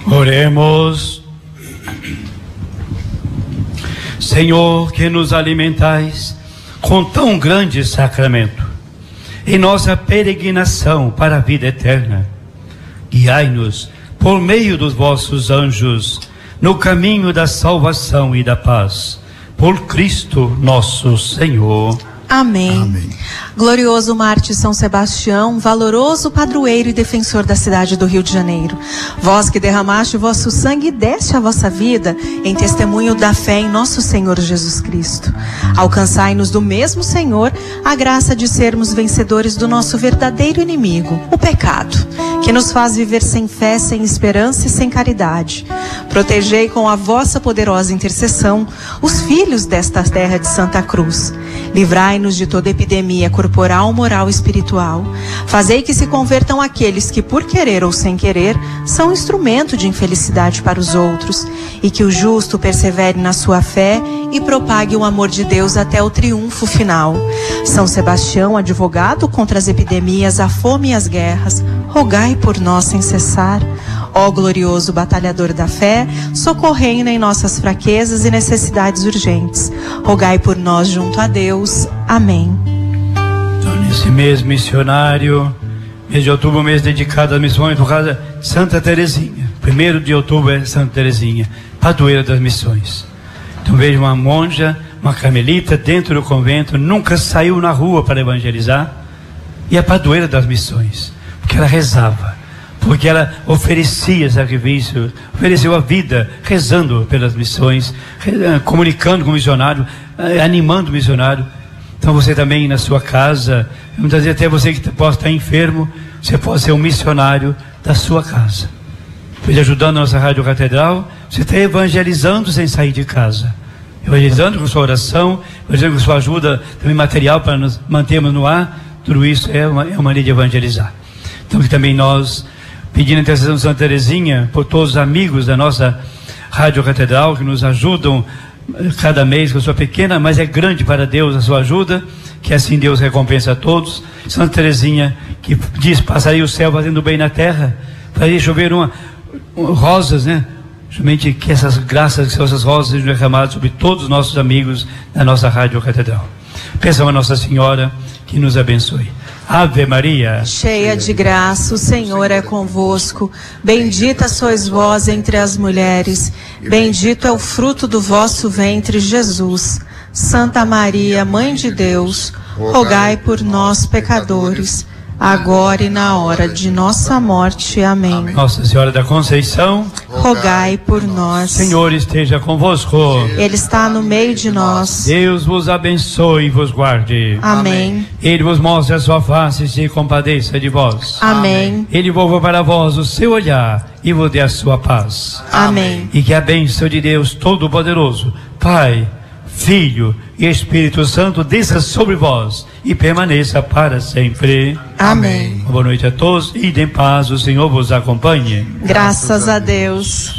Oremos. Senhor, que nos alimentais com tão grande sacramento, em nossa peregrinação para a vida eterna, guiai-nos por meio dos vossos anjos no caminho da salvação e da paz, por Cristo nosso Senhor. Amém. Amém. Glorioso Mártir São Sebastião, valoroso padroeiro e defensor da cidade do Rio de Janeiro, vós que derramaste o vosso sangue e deste a vossa vida em testemunho da fé em nosso Senhor Jesus Cristo, alcançai-nos do mesmo Senhor a graça de sermos vencedores do nosso verdadeiro inimigo, o pecado, que nos faz viver sem fé, sem esperança e sem caridade. Protegei com a vossa poderosa intercessão os filhos desta terra de Santa Cruz. Livrai-nos de toda epidemia corporal, moral e espiritual. Fazei que se convertam aqueles que, por querer ou sem querer, são instrumento de infelicidade para os outros, e que o justo persevere na sua fé e propague o amor de Deus até o triunfo final. São Sebastião, advogado contra as epidemias, a fome e as guerras, rogai por nós sem cessar. Ó glorioso batalhador da fé, socorrei-nos em nossas fraquezas e necessidades urgentes. Rogai por nós junto a Deus. Amém. Então, nesse mês missionário, mês de outubro, mês dedicado às missões, por causa de Santa Teresinha. 1º de outubro é Santa Teresinha, padroeira das missões. Então veja, uma monja, uma carmelita dentro do convento, nunca saiu na rua para evangelizar, e é padroeira das missões, porque ela rezava, porque ela oferecia sacrifício, ofereceu a vida, rezando pelas missões, comunicando com o missionário, animando o missionário. Então você também na sua casa, muitas vezes até você que possa estar enfermo, você pode ser um missionário da sua casa. Pois ajudando a nossa Rádio Catedral, você está evangelizando sem sair de casa, evangelizando com sua oração, evangelizando com sua ajuda também material para nos mantermos no ar. Tudo isso é uma maneira de evangelizar. Então que também nós, pedindo a intercessão de Santa Teresinha por todos os amigos da nossa Rádio Catedral que nos ajudam cada mês com a sua pequena, mas é grande para Deus a sua ajuda, que assim Deus recompensa a todos. Santa Teresinha que diz: passaria o céu fazendo bem na terra, faria chover rosas, né? Justamente que essas graças, que essas rosas sejam derramadas sobre todos os nossos amigos da nossa Rádio Catedral. Peçamos a Nossa Senhora que nos abençoe. Ave Maria, cheia de graça, o Senhor é convosco. Bendita sois vós entre as mulheres, bendito é o fruto do vosso ventre, Jesus. Santa Maria, Mãe de Deus, rogai por nós, pecadores, agora e na hora de nossa morte. Amém. Nossa Senhora da Conceição, rogai por nós. Senhor esteja convosco. Ele está no meio de nós. Deus vos abençoe e vos guarde. Amém. Ele vos mostre a sua face e se compadeça de vós. Amém. Ele volva para vós o seu olhar e vos dê a sua paz. Amém. E que a bênção de Deus Todo-Poderoso, Pai, Filho e Espírito Santo desça sobre vós e permaneça para sempre. Amém. Boa noite a todos e em paz, o Senhor vos acompanhe. Graças a Deus.